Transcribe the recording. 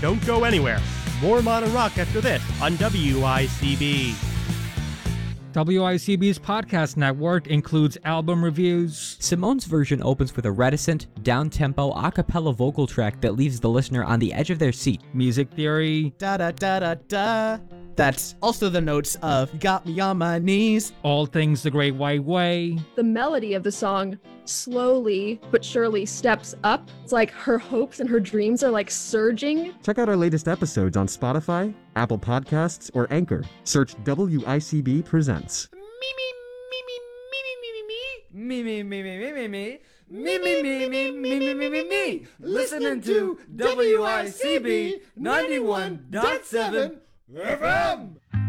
Don't go anywhere. More modern rock after this on WICB. WICB's podcast network includes album reviews. Simone's version opens with a reticent, down-tempo a cappella vocal track that leaves the listener on the edge of their seat. Music theory. Da-da-da-da-da. That's also the notes of Got Me on My Knees. All Things the Great White Way. The melody of the song slowly but surely steps up. It's like her hopes and her dreams are like surging. Check out our latest episodes on Spotify, Apple Podcasts, or Anchor. Search WICB Presents. Me. Listening to WICB 91.7 FM.